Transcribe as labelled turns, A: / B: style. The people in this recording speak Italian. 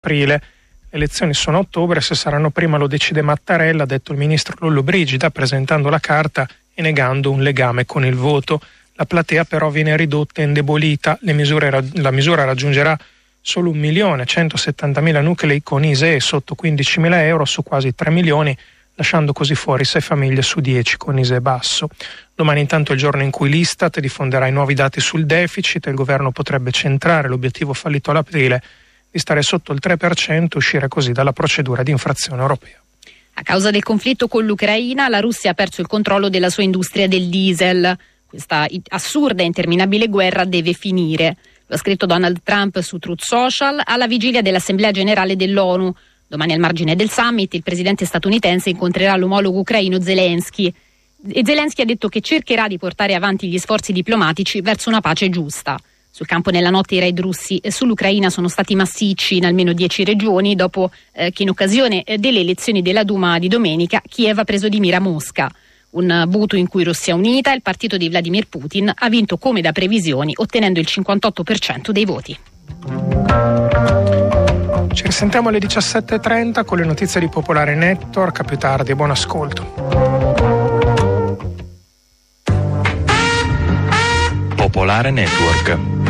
A: aprile. Le elezioni sono a ottobre, se saranno prima lo decide Mattarella, ha detto il ministro Lollobrigida, presentando la carta e negando un legame con il voto. La platea però viene ridotta e indebolita. La misura raggiungerà solo 1.170.000 nuclei con ISEE sotto 15.000 euro su quasi 3 milioni, lasciando così fuori 6 famiglie su 10 con ISEE basso. Domani intanto è il giorno in cui l'Istat diffonderà i nuovi dati sul deficit e il governo potrebbe centrare l'obiettivo fallito all'aprile di stare sotto il 3% e uscire così dalla procedura di infrazione europea.
B: A causa del conflitto con l'Ucraina, la Russia ha perso il controllo della sua industria del diesel. Questa assurda e interminabile guerra deve finire. Lo ha scritto Donald Trump su Truth Social alla vigilia dell'Assemblea Generale dell'ONU. Domani al margine del summit il presidente statunitense incontrerà l'omologo ucraino Zelensky. E Zelensky ha detto che cercherà di portare avanti gli sforzi diplomatici verso una pace giusta. Sul campo nella notte i raid russi sull'Ucraina sono stati massicci in almeno 10 regioni dopo che in occasione delle elezioni della Duma di domenica Kiev ha preso di mira Mosca. Un voto in cui Russia Unita, il partito di Vladimir Putin, ha vinto come da previsioni ottenendo il 58% dei voti.
A: Ci risentiamo alle 17.30 con le notizie di Popolare Network. A più tardi e buon ascolto.
C: Popolare Network.